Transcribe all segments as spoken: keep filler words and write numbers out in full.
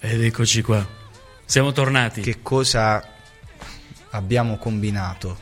Ed eccoci qua. Siamo tornati. Che cosa abbiamo combinato?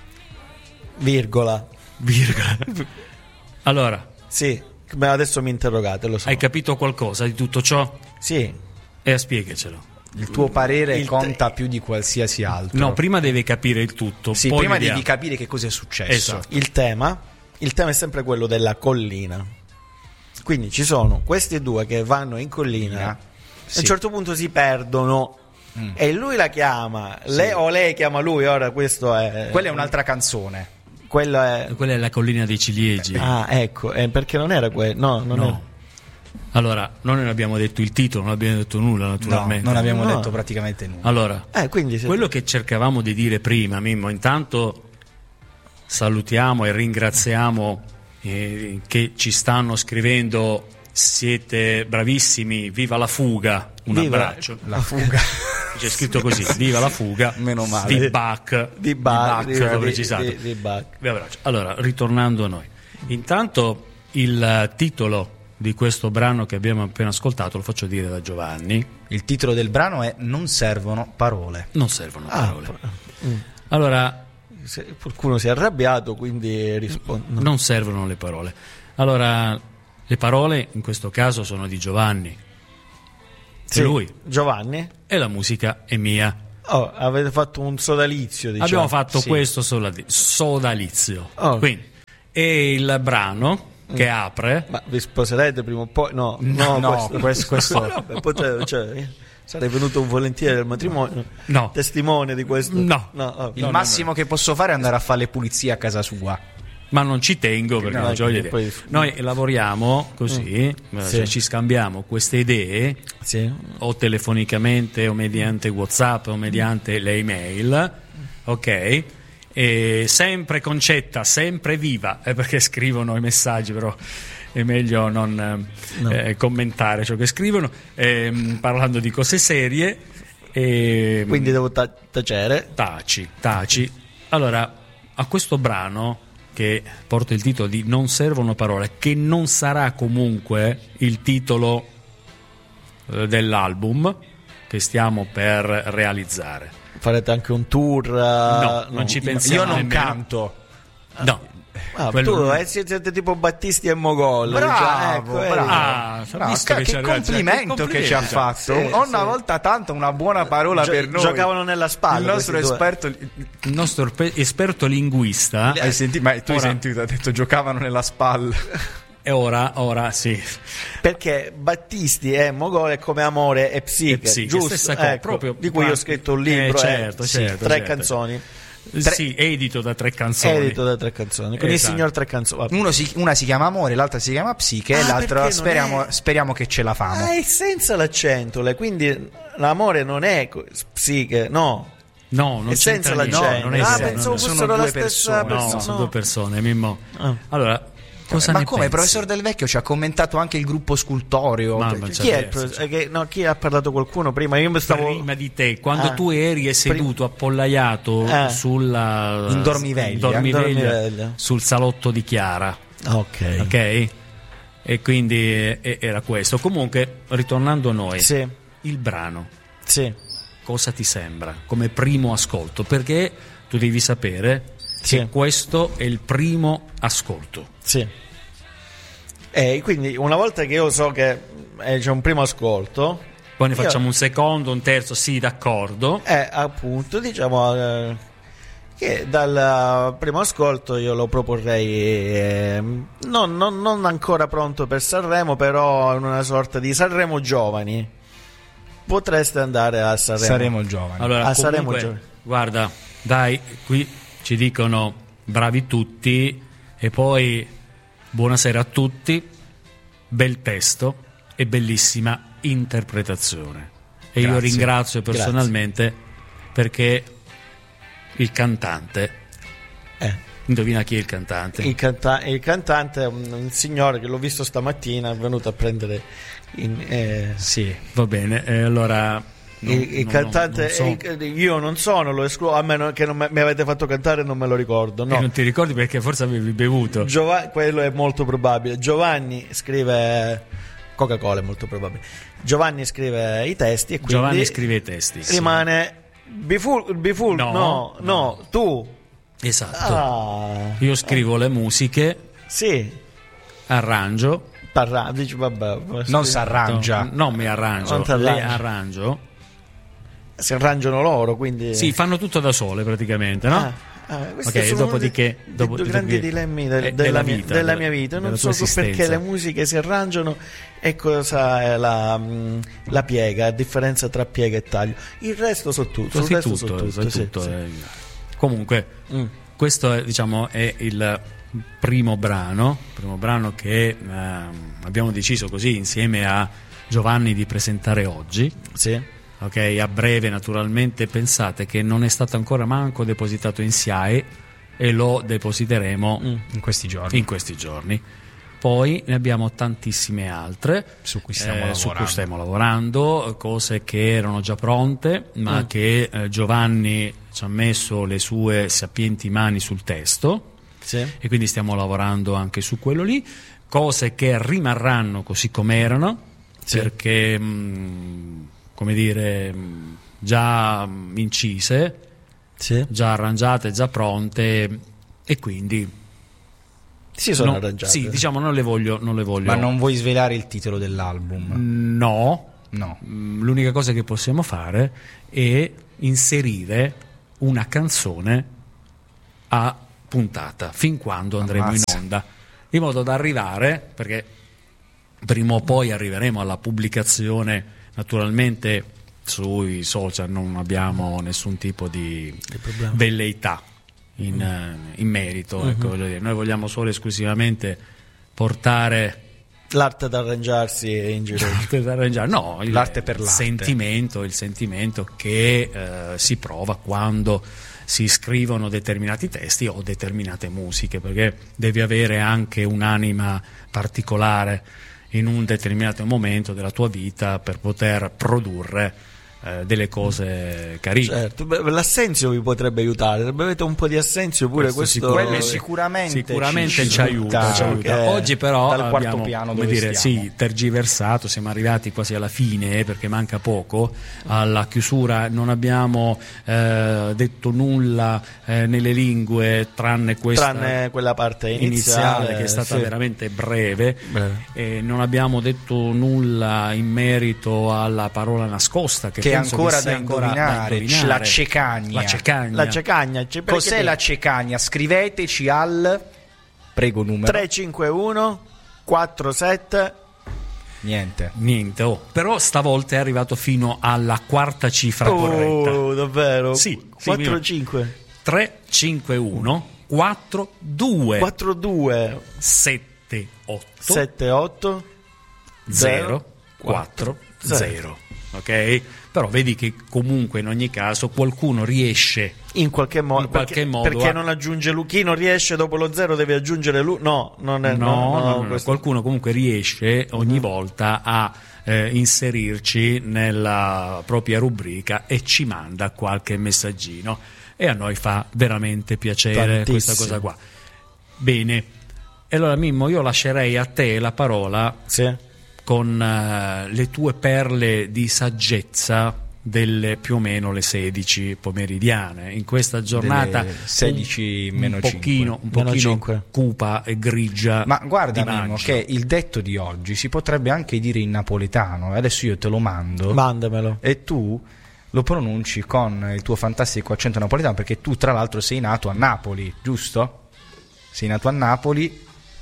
Virgola. Virgola. Allora. Sì, adesso mi interrogate, lo so. Hai capito qualcosa di tutto ciò? Sì. E spiegacelo. Il tuo parere il conta te- più di qualsiasi altro. No, prima devi capire il tutto. Sì, poi prima vediamo. devi capire che cosa è successo. Esatto. Il tema, il tema è sempre quello della collina. Quindi ci sono questi due che vanno in collina, Sì. a un certo punto si perdono Mm. e lui la chiama, lei, o lei chiama lui, ora questo è... Quella è un'altra canzone. Quello è... Quella è la collina dei ciliegi. Ah, ecco, eh, perché non era quello, no, non No. era... Allora, noi non abbiamo detto il titolo, non abbiamo detto nulla No, naturalmente. non abbiamo No. detto praticamente nulla. Allora, Eh, quindi se- quello che cercavamo di dire prima, Mimmo, intanto salutiamo e ringraziamo eh, che ci stanno scrivendo, siete bravissimi, viva la fuga, un Viva abbraccio. La fuga. C'è scritto così, viva la fuga, Meno male. di Bach, di Bach, di Bach, l'ho di- precisato. di- di Bach. Vi abbraccio. Allora, ritornando a noi, intanto il titolo di questo brano che abbiamo appena ascoltato lo faccio dire da Giovanni. Il titolo del brano è Non servono parole. Non servono Ah, parole. mm. Allora, Se qualcuno si è arrabbiato, quindi rispondo. no. non servono le parole. Allora, le parole in questo caso sono di Giovanni. Sì, È lui. Giovanni? E la musica è mia. Oh, avete fatto un sodalizio, diciamo. Abbiamo fatto Sì. questo soladi- sodalizio. Oh. Quindi, e il brano che apre. Ma vi sposerete prima o poi? No, No, no, no, questo- questo- Vabbè, potete- cioè, sarei venuto volentieri al matrimonio. No. Testimone di questo. No. oh. Il massimo che posso fare è andare a fare le pulizie a casa sua. Ma non ci tengo perché No, non c'ho perché idee. poi- Noi lavoriamo così, eh, Sì. cioè ci scambiamo queste idee Sì. o telefonicamente o mediante WhatsApp o mediante le email, ok? E sempre Concetta, sempre viva, eh, perché scrivono i messaggi, però è meglio non eh, No. eh, commentare ciò che scrivono, ehm, parlando di cose serie. E, Quindi devo ta- tacere. taci, taci. Allora, a questo brano che porta il titolo di Non servono parole, che non sarà comunque il titolo eh, dell'album che stiamo per realizzare. Farete anche un tour? No, non ci pensiamo. Io non nemmeno. canto. No. Ah, Quello tu no. eh, siete tipo Battisti e Mogol. Bravo, già, ecco, vedi? bravo. Ah, Bravo, visto che che ci arriva- complimento cioè, che ci ha complimenti. fatto. Sì, Una sì. volta tanto una buona parola Gio- per noi. giocavano nella spalla Il nostro questi due. esperto. Il nostro erpe- esperto linguista Hai sentito? Ma tu hai Ora- sentito? Ha detto giocavano nella spalla. e ora, ora sì. Perché Battisti e Mogol è come Amore e Psiche, E Psiche, giusto? stessa cosa, Ecco, proprio di cui io ho scritto un libro, Eh, certo, eh, certo, tre certo. canzoni, Sì, edito da tre canzoni. edito da tre canzoni, con Esatto. il signor Tre Canzoni. Vabbè. Uno si- una si chiama Amore, l'altra si chiama Psiche, Ah, e perché l'altra non speriamo, è- speriamo che ce la famo. Ah, è senza l'accento, lei, quindi l'amore non è co- Psiche, no. No, non È senza c'entra niente. l'accento. No, non è Ah, senza- pensavo sono fossero due la stessa persone. No, persona. sono due persone, Mimmo. Ah. Allora, cosa Ma ne come? Il pensi? professor Del Vecchio ci ha commentato anche il gruppo Scultorio. Ma- Che- ma che- c'è Chi è, il adesso, pro- eh, che- no, chi ha parlato qualcuno prima? Io mi stavo... Prima di te, quando Ah. tu eri seduto appollaiato Ah. sulla In dormiveglia. in dormiveglia, In dormiveglia. sul salotto di Chiara, Ok. ok? E quindi eh, era questo. Comunque, ritornando a noi, Sì, il brano, sì, cosa ti sembra come primo ascolto? Perché tu devi sapere Sì. che questo è il primo ascolto. sì. E quindi una volta che io so che eh, c'è un primo ascolto, Poi ne Io- facciamo un secondo, un terzo, sì, d'accordo. è appunto, diciamo, eh, che dal primo ascolto io lo proporrei eh, non, non- non ancora pronto per Sanremo, però in una sorta di Sanremo Giovani. Potreste andare a Sanremo. Saremo giovani. Allora, Ah, saremo comunque, giovani. guarda, dai, qui ci dicono bravi tutti e poi buonasera a tutti, bel testo e bellissima interpretazione. E io Grazie. ringrazio personalmente perché il cantante, Eh. indovina chi è il cantante? Il, canta- il cantante è un, un signore che l'ho visto stamattina, è venuto a prendere in, eh, Sì, va bene, e allora... non- il, il non- cantante non so. il- io non sono, lo escludo, a meno che non me- mi avete fatto cantare non me lo ricordo, E no. non ti ricordi perché forse avevi bevuto. Giova- quello è molto probabile. Giovanni scrive Coca-Cola è molto probabile. Giovanni scrive i testi e quindi Giovanni scrive i testi. sì. rimane Biful, Biful no, No, no, no, tu. Esatto. Ah, Io scrivo le musiche, sì. arrangio. Parla, dici vabbè, Non si arrangia. Non mi arrangio, Non ti arrangi. le arrangio. si arrangiano loro, quindi Sì, fanno tutto da sole praticamente, no? Ah, ah, questi Ok, sono dopodiché- dei- dopo- dei due grandi dopodiché- dilemmi del- eh, della, della mia, vita, della della- mia vita. Non della so tua perché esistenza. le musiche si arrangiano e cosa è la, mh, la piega, a differenza tra piega e taglio. Il resto so tutto, il Sì, resto tutto, so tutto, sai sì, tutto, sì. eh. Comunque, Mm. questo è, diciamo, è il primo brano, primo brano che ehm, abbiamo deciso così insieme a Giovanni di presentare oggi. Sì. Ok, a breve naturalmente. Pensate che non è stato ancora manco depositato in S I A E e lo depositeremo Mm. In questi giorni. in questi giorni. Poi ne abbiamo tantissime altre Su cui stiamo eh, lavorando. su cui stiamo lavorando, cose che erano già pronte, ma Mm. che eh, Giovanni ci ha messo le sue sapienti mani sul testo, Sì. e quindi stiamo lavorando anche su quello lì. Cose che rimarranno così come erano, Sì. perché mh, come dire, mh, già mh, incise, Sì. già arrangiate, già pronte, e quindi Si sono no, arrangiate. sì, diciamo, non le voglio, non le voglio. Ma non vuoi svelare il titolo dell'album? No. No. Mm, l'unica cosa che possiamo fare è inserire una canzone a puntata fin quando andremo Ammazza. in onda, in modo da arrivare, perché prima o poi arriveremo alla pubblicazione, naturalmente sui social non abbiamo nessun tipo di problema. velleità in, eh, in merito, ecco, voglio dire, noi vogliamo solo esclusivamente portare L'arte d'arrangiarsi in giro. per arrangiare, no, il L'arte per l'arte. sentimento, il sentimento che eh, si prova quando si scrivono determinati testi o determinate musiche, perché devi avere anche un'anima particolare in un determinato momento della tua vita per poter produrre eh, delle cose carine. Certo, beh, l'assenzio vi potrebbe aiutare. Se bevete un po' di assenzio pure Questo questo, Quello sicuramente, Sicuramente ci aiuta, ci aiuta. perché Oggi però dal quarto abbiamo, piano come dove dire, stiamo. sì, tergiversato, siamo arrivati quasi alla fine, eh, perché manca poco alla chiusura. Non abbiamo eh, detto nulla eh, nelle lingue tranne questa tranne quella parte iniziale, iniziale, che è stata sì. veramente breve. Breve. Eh, non abbiamo detto nulla in merito alla parola nascosta, che, Che è penso ancora che sia da ancora indovinare, indovinare. la cecagna. La cecagna. La cecagna. c- Cos'è perché- la cecagna? Scriveteci al prego numero tre cinque uno quattro sette niente. Niente, oh. Però stavolta è arrivato fino alla quarta cifra corretta. Oh, davvero? Sì, sì, quattro io- cinque tre cinque uno quattro due quattro due sette otto sette otto zero quattro zero. Ok? Però vedi che comunque in ogni caso qualcuno riesce. in qualche modo, In qualche perché, modo perché a- non aggiunge lui. Chi non riesce dopo lo zero deve aggiungere lui. No, non è No, no, no, no, no, no, questo- qualcuno comunque riesce ogni volta a eh, inserirci nella propria rubrica e ci manda qualche messaggino, e a noi fa veramente piacere Tantissimo. questa cosa qua. Bene, e allora Mimmo, io lascerei a te la parola Sì. con eh, le tue perle di saggezza delle più o meno le sedici pomeridiane in questa giornata Delle sedici un, meno un pochino, un Meno pochino cinque. cupa e grigia. Ma guarda di Mimmo, maggio. che il detto di oggi si potrebbe anche dire in napoletano. Adesso io te lo mando Mandamelo. e tu lo pronunci con il tuo fantastico accento napoletano, perché tu tra l'altro sei nato a Napoli, giusto? Sei nato a Napoli.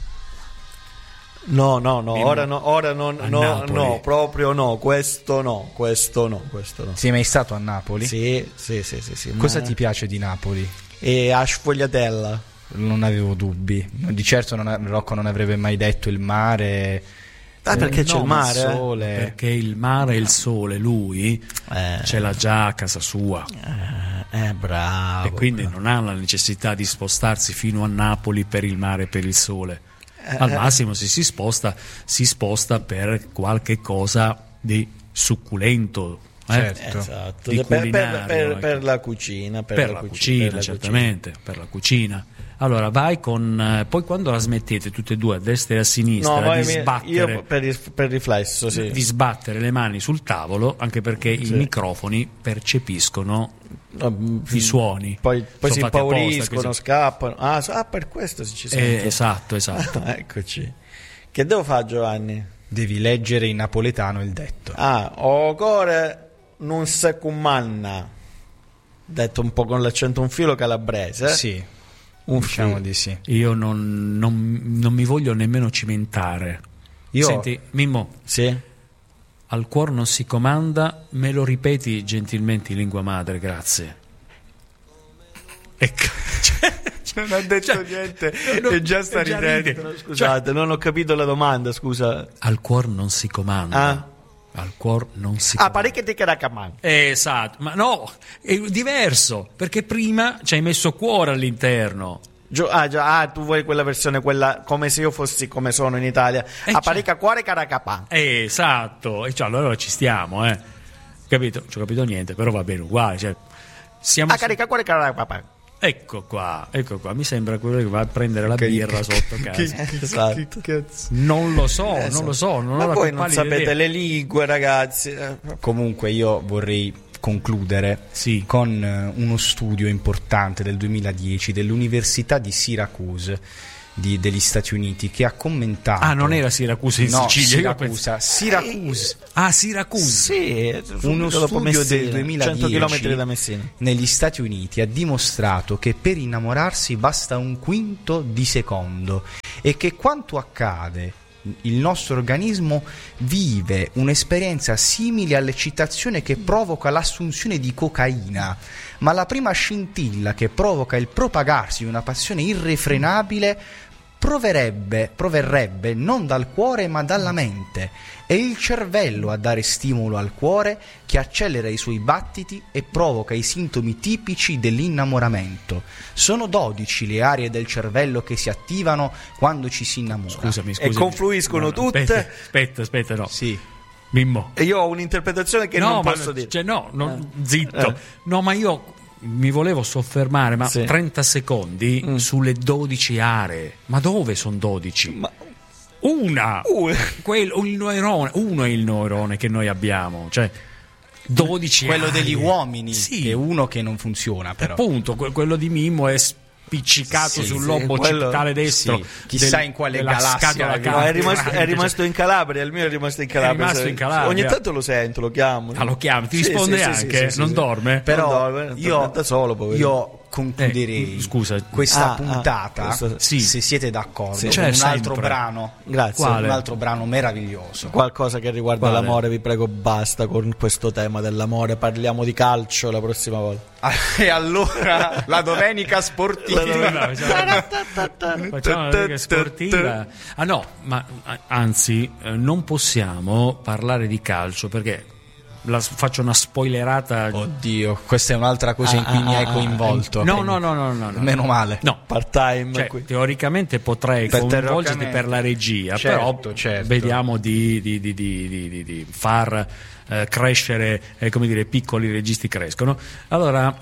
No, no, no, Mimmo. ora no, ora non, A no, Napoli. no, proprio no, questo no, questo no, questo no. Sei mai stato a Napoli? Sì, sì, sì, sì, sì. Cosa ma- ti piace di Napoli? E a sfogliatella. Non avevo dubbi. Di certo non, Rocco non avrebbe mai detto il mare. Ah, perché eh, c'è no, il ma mare? eh? sole. Perché il mare e il sole lui Eh, ce l'ha già a casa sua, eh, eh, bravo. e quindi non ha la necessità di spostarsi fino a Napoli per il mare e per il sole. Al massimo, se si sposta, si sposta per qualche cosa di succulento, eh? Certo. Esatto, Di per, per- culinario, per- ecco. per la cucina, per, Per la cucina, per la certamente, per la cucina. Allora vai con eh, poi quando la smettete tutte e due a destra e a sinistra No, di mi- sbattere io per, ris- per riflesso, sì. di sbattere le mani sul tavolo, anche perché i Sì. microfoni percepiscono No, i suoni. Poi, poi Sono si fatti apposta, impauriscono, così. scappano. Ah, so- ah, per questo si ci sono. Eh, esatto, esatto. Eccoci. Che devo fare, Giovanni? Devi leggere in napoletano il detto. Ah, o core non se cumanna. Detto un po' con l'accento un filo calabrese. eh? Sì, Un diciamo filo. di sì. Io non, non- non mi voglio nemmeno cimentare. Io Senti, Mimmo, Sì. al cuor non si comanda, me lo ripeti gentilmente in lingua madre, grazie. Ecco. non ha detto Cioè, niente no, no, e già sta già ridendo. ride. Scusate, non ho capito la domanda, scusa. Al cuor non si comanda. Ah. Al cuor non si Ah, comanda. pare che ti caracaman. Esatto, ma no, è diverso, perché prima ci hai messo cuore all'interno. Gio- ah, già, ah, tu vuoi quella versione, quella come se io fossi come sono in Italia. Eh, a parecchia cuore caracapan. Esatto, e cioè, allora ci stiamo, eh. Capito? Non ci ho capito niente, però va bene uguale, cioè, siamo A carica cuore caracapan. Ecco qua, ecco qua, mi sembra quello che va a prendere la Che- birra che- sotto che- casa. che- Esatto. che cazzo. Non lo so, Eh, non lo so, non Ma ho la voi più non pallida sapete idea. le lingue, ragazzi. Eh, Comunque io vorrei concludere Sì. con eh, uno studio importante del duemiladieci dell'università di Syracuse di- degli Stati Uniti che ha commentato. Ah, non era Siracusa in no, Sicilia, io Siracusa, Syracuse. Ah, Siracusa. Sì, Uno subito dopo studio Messina, del duemiladieci cento chilometri da Messina. negli Stati Uniti ha dimostrato che per innamorarsi basta un quinto di secondo e che quanto accade il nostro organismo vive un'esperienza simile all'eccitazione che provoca l'assunzione di cocaina, ma la prima scintilla che provoca il propagarsi di una passione irrefrenabile proverebbe, proverrebbe non dal cuore ma dalla mente. È il cervello a dare stimolo al cuore che accelera i suoi battiti e provoca i sintomi tipici dell'innamoramento. Sono dodici le aree del cervello che si attivano quando ci si innamora. Scusami, scusami. E confluiscono tutte. Aspetta, aspetta, aspetta, no. Sì. Mimmo. E io ho un'interpretazione che no, non ma posso dire. Cioè, no, non- zitto. Eh. No, ma io mi volevo soffermare, ma Sì. trenta secondi Mm. sulle dodici aree. Ma dove sono dodici? Ma Una! Uh. Quello, il neurone, uno è il neurone che noi abbiamo, cioè dodici Quello aree. degli uomini, Sì. che è uno che non funziona però. Appunto, que- quello di Mimmo è spiccicato Sì, sul sì, lobo quello- occipitale destro. sì. Chissà in quale della galassia scatola vive. No, è carne, rimasto, grande, è rimasto cioè- in Calabria, il mio è rimasto in Calabria. rimasto se- in Calabria. Ogni tanto lo sento, lo chiamo. Ah, lo chiami, ti Sì, risponde sì, sì, anche, sì, sì, non sì. dorme? Però Non dorme, io, da solo, poverino. io concluderei Eh, scusa. questa Ah, ah, puntata, questo- sì. se siete d'accordo, Sì. con Cioè, un altro sempre. brano, Grazie. Quale? un altro brano meraviglioso. Qualcosa che riguarda Quale? l'amore, vi prego, basta con questo tema dell'amore. Parliamo di calcio la prossima volta. E allora la domenica sportiva. Facciamo una rubrica sportiva. Ah no, ma a- anzi, eh, non possiamo parlare di calcio perché la, faccio una spoilerata. Oddio, questa è un'altra cosa in Ah, cui mi ah, hai ah, coinvolto. No, no, no, no, no, no. Meno male. No. Part time. Cioè, qui. teoricamente potrei Per coinvolgerti terrocamente. per la regia, Certo, però certo. vediamo di, di- di- di- di- di- di far eh, crescere, eh, come dire, piccoli registi crescono. Allora,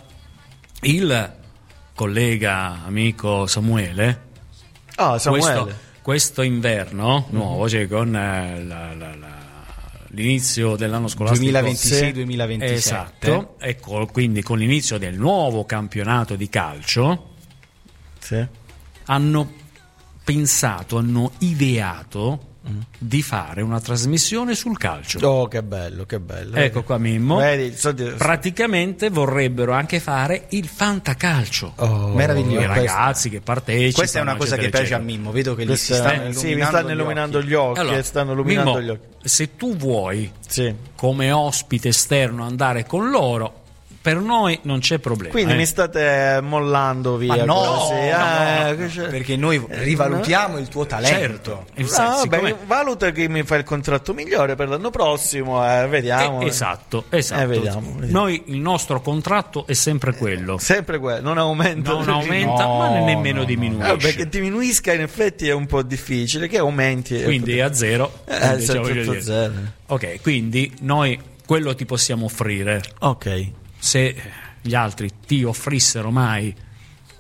il collega, amico Samuele, Ah, Samuele. questo, questo inverno nuovo, cioè con eh, la- la- la- l'inizio dell'anno scolastico duemilaventisei duemilaventisette. esatto, ecco, quindi con l'inizio del nuovo campionato di calcio Sì. hanno pensato, hanno ideato di fare una trasmissione sul calcio. Oh, che bello, che bello. Ecco qua Mimmo. Vedi, so di- Praticamente vorrebbero anche fare il fantacalcio. Oh, Meraviglioso. I ragazzi che partecipano. Questa è una cosa eccetera, che piace eccetera. a Mimmo. Vedo che gli si Questa- stanno eh, illuminando, sì, mi stanno gli illuminando occhi. gli occhi. Allora, stanno illuminando Mimmo, gli occhi. se tu vuoi Sì. come ospite esterno andare con loro, per noi non c'è problema. Quindi eh. mi state mollando via. Ma no, così, no, eh, no, che c'è- perché noi rivalutiamo il tuo talento. Certo. Il- Ah, siccome- vabbè, valuta che mi fa il contratto migliore per l'anno prossimo, eh, vediamo. Eh, esatto, esatto. Eh, vediamo, vediamo. Noi il nostro contratto è sempre quello. Sempre quello, non aumenta. Non aumenta, No, ma nemmeno no, diminuisce. Eh, Vabbè, che diminuisca in effetti è un po' difficile, che aumenti. è- Quindi è a zero. eh, Quindi, sempre cioè, voglio tutto dire. zero. Ok, quindi noi quello ti possiamo offrire. Ok. Se gli altri ti offrissero mai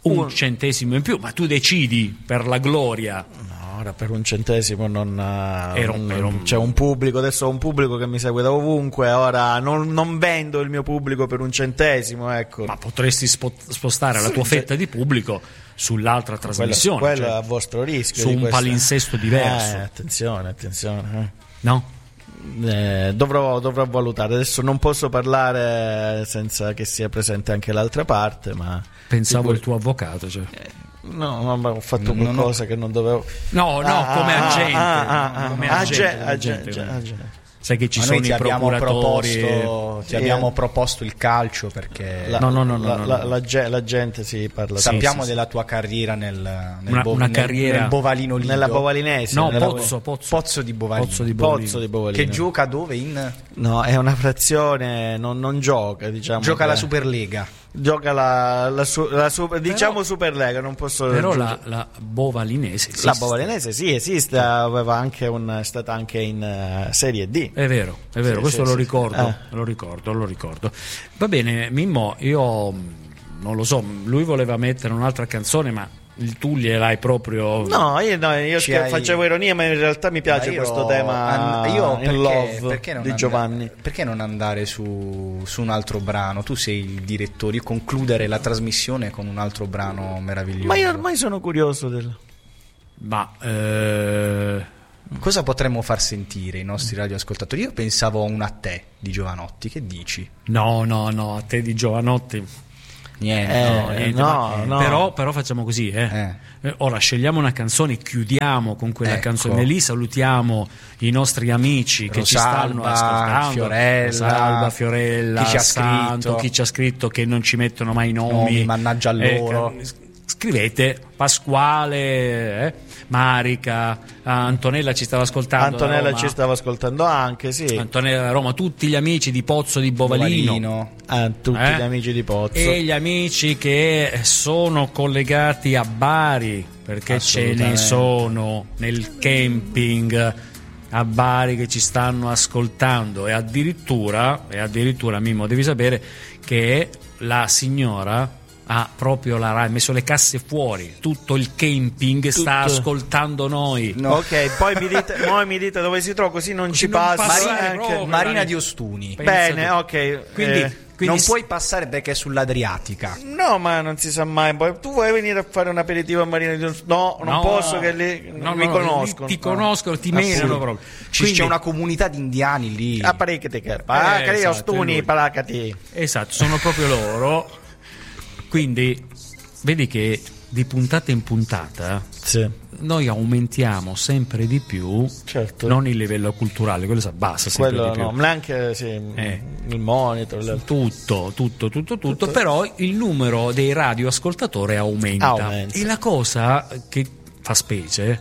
un, un centesimo in più, ma tu decidi per la gloria. No, ora per un centesimo non, Era un- non- era un- c'è un pubblico, adesso ho un pubblico che mi segue da ovunque, ora non, non vendo il mio pubblico per un centesimo, ecco. Ma potresti spo- spostare la Sì, tua cioè- fetta di pubblico sull'altra quello, trasmissione, quello cioè, è a vostro rischio su di un questa- palinsesto diverso. Eh, attenzione, attenzione. no? eh. Eh, dovrò, dovrò valutare. Adesso non posso parlare senza che sia presente anche l'altra parte, ma Pensavo Sicuro- il tuo avvocato, cioè. no, no, ma ho fatto Non ho- qualcosa che non dovevo. No, no, Ah, come ah, agente, ah, ah, ah, come ah, agente, agente, come agente, agente, come- agente. Sai che ci Ma sono noi ti i abbiamo procuratori. proposto, ti Sì, abbiamo eh. proposto il calcio perché La, No, no, no, no, la, no, la- no. la ge- la gente si parla Sì, sappiamo sì, della tua carriera nel, nel, Una- bo- una nel- carriera- nel Bovalino Lido. nella Bovalinese. No, nella Pozzo, Pozzo. Pozzo di Bovalino. Pozzo di Bovalino. Pozzo di Bovalino. Che gioca dove? In... No, è una frazione, non, non gioca, diciamo. Gioca che- la Superlega. Gioca la, la, su- la super- diciamo Superlega, non posso Però la, aggiungere. la Bovalinese esiste. La Bovalinese sì, esiste, aveva anche un, è stata anche in eh, Serie D. È vero, è vero, Sì, questo sì, lo sì, ricordo, sì. lo ricordo, lo ricordo. Va bene, Mimmo, io mh, non lo so, lui voleva mettere un'altra canzone, ma il tu gliel'hai proprio. No, io, no, io Ci scher- hai- facevo ironia, ma in realtà mi piace Ma io- questo tema an- io in perché- love perché non di and- Giovanni. Perché non andare su, su un altro brano? Tu sei il direttore, io concludere la trasmissione con un altro brano meraviglioso. Ma io ormai sono curioso del... Ma eh, Cosa potremmo far sentire i nostri radioascoltatori? Io pensavo a un A te di Giovanotti, che dici? no, no, no, a te di Giovanotti. Niente. Eh, No, niente, no, ma- no. Però, però facciamo così, eh. Eh. Eh, Ora scegliamo una canzone, chiudiamo con quella Ecco. canzone lì, salutiamo i nostri amici che ci stanno Rosalba, ascoltando, Fiorella, Rosalba, Fiorella, chi ci ha Santo, scritto. chi ci ha scritto, che non ci mettono mai i nomi, Nomi, mannaggia a loro. Eh, scrivete Pasquale, eh, Marica, Antonella ci stava ascoltando da Antonella Roma. ci stava ascoltando anche, sì. Antonella da Roma, tutti gli amici di Pozzo di Bovalino, Bovalino. A tutti Eh? gli amici di Pozzo. e gli amici che sono collegati a Bari, perché ce ne Assolutamente. sono nel camping a Bari che ci stanno ascoltando, e addirittura, e addirittura Mimmo, devi sapere che la signora ha proprio la ha messo le casse fuori, tutto il camping sta Tutto. ascoltando noi. No. Ok, poi mi dite, poi mi dite dove si trova, così non ci non passa. passa anche- proprio. Marina di Ostuni. Pensa Bene, tu. ok. Quindi, eh, quindi non puoi passare perché è sull'Adriatica. no, ma non si sa mai. Poi tu vuoi venire a fare un aperitivo a Marina di Ostuni? No, non No, posso, che lì no, mi no, conoscono. ti No. conoscono, ti Appunto. menano proprio. Ci- Quindi- c'è una comunità di indiani lì. Ah, paracati che. Paracati, esatto, è Ostuni, lui. paracati. Esatto, sono proprio loro. Quindi vedi che di puntata in puntata Sì, noi aumentiamo sempre di più, certo. non il livello culturale, quello si abbassa sempre Quello di più. no, ma neanche sì, Eh. il monitor. le- Tutto, tutto, tutto, tutto, Tutto. però il numero dei radioascoltatori aumenta. Aumenta. E la cosa che fa specie,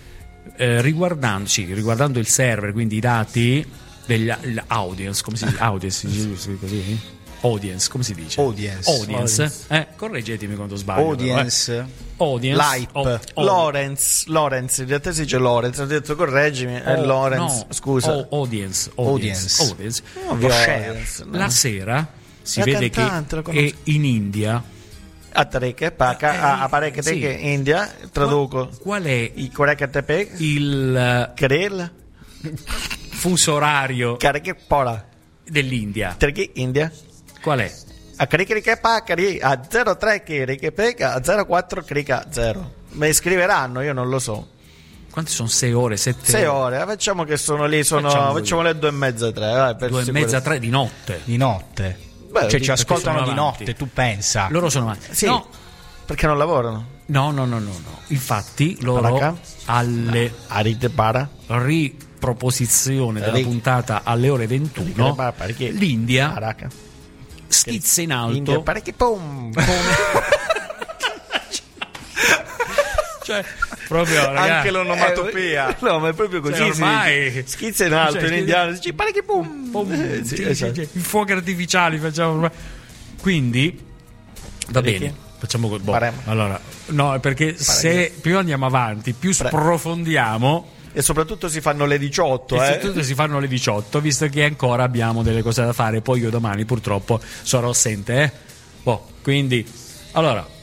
eh, riguardando, sì, riguardando il server, quindi i dati degli audience, come si dice? Audience, si dice così? Audience, come si dice? Audience. Audience. Audience. Eh, correggetemi quando sbaglio. Audience. Però, eh. Audience. L'hype. Oh, oh. Lorenz, Lorenz, in realtà si dice Lorenz, ho detto correggimi, è Oh, Lorenz, no. scusa. Oh, audience, audience, Audience. audience. Ovvio, lo share. Lorenz, no. La sera si La vede cantante, la che conosco. è in India. A Trecche, Paca, Eh, a, a Parecche sì. Trecche, India, traduco. Qual è I Coreca Tepe, il eh, Krel, fuso orario Carecche Pola, dell'India? Trecche India. Qual è? A Cricche Pacari a zero tre Cricche Peca a zero quattro Crica zero. Mi scriveranno, io non lo so. Quante sono? Sei ore? Sette Sei ore, eh, facciamo che sono lì, sono, Facciamo facciamo, le due e mezza, tre. Vai, per Due e sicuro. mezza, tre di notte. Di notte. Beh, Cioè di- ci ascoltano sono di avanti. notte, tu pensa. Loro sono avanti. Sì, No, perché non lavorano? no, no, no, no, no. Infatti loro Paraca? alle Arite para. riproposizione della Ri- puntata alle ore ventuno, Para- perché- l'India Paraca. schizza in India, alto parecchi pum. cioè, proprio ragazzi, Anche l'onomatopea. Eh, no, ma è proprio così. Cioè, ormai- si- schizza in alto Cioè, in indiano, dici parecchi pum. Pum, Eh, sì, sì, esatto. sì, sì, i fuochi artificiali facciamo ormai. Quindi va Perché? bene, facciamo co- boh. Faremo. Allora, no, perché se più andiamo avanti, più Pre- sprofondiamo E soprattutto si fanno le diciotto, e eh. soprattutto si fanno le diciotto, visto che ancora abbiamo delle cose da fare. Poi io domani purtroppo sarò assente, eh? Boh, quindi allora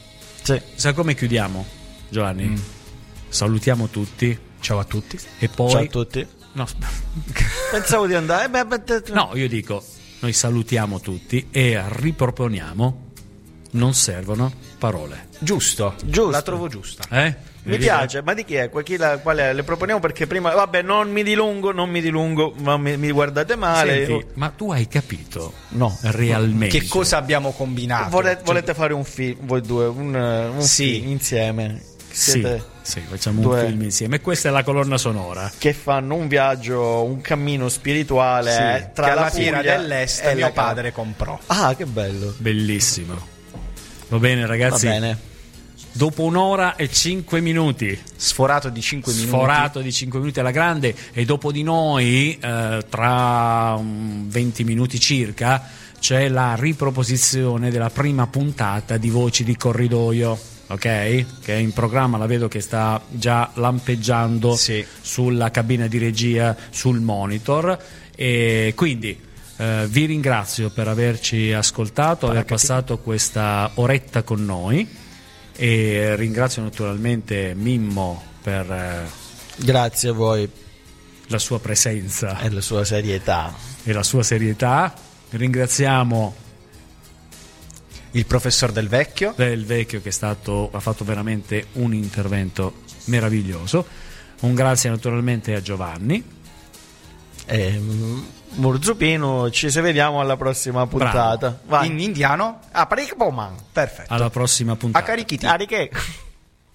Sì. Sai come chiudiamo, Giovanni? Mm. Salutiamo tutti Ciao a tutti. e poi... Ciao a tutti. No, sp- Pensavo di andare. Eh, beh, beh, no, io dico, noi salutiamo tutti e riproponiamo non servono parole. Giusto, Giusto. la trovo giusta. Eh? Mi Vedi? piace, ma di chi è? Qua- chi la- qual è? Le proponiamo perché prima. Vabbè, non mi dilungo, non mi dilungo, ma mi, mi guardate male. Senti, Io- ma tu hai capito No. realmente Che cosa abbiamo combinato? Vole- Cioè, volete fare un film, voi due, un, un Sì. film insieme? Sì, Siete sì, facciamo due- un film insieme. E questa è la colonna sonora. che fanno un viaggio, un cammino spirituale sì, eh, tra che la alla fiera Puglia dell'Est e mio la Cal- padre comprò. Ah, che bello. Bellissimo. Va bene, Va ragazzi. bene. Dopo un'ora e cinque minuti, Sforato di cinque minuti. sforato di cinque minuti alla grande, e dopo di noi, eh, tra um, venti minuti circa, c'è la riproposizione della prima puntata di Voci di Corridoio, ok? Che è in programma, la vedo che sta già lampeggiando Sì. sulla cabina di regia, sul monitor, e quindi eh, vi ringrazio per averci ascoltato, aver passato questa oretta con noi, e ringrazio naturalmente Mimmo per eh, Grazie a voi la sua presenza e la sua serietà. e la sua serietà. Ringraziamo Il professor Del Vecchio. il vecchio che è stato, ha fatto veramente un intervento meraviglioso. Un grazie naturalmente a Giovanni. E, mm, Murzupino, ci se vediamo alla prossima puntata. Vai. In indiano. Ah, parecchio, man. Perfetto. Alla prossima A puntata. carichiti. Ariche.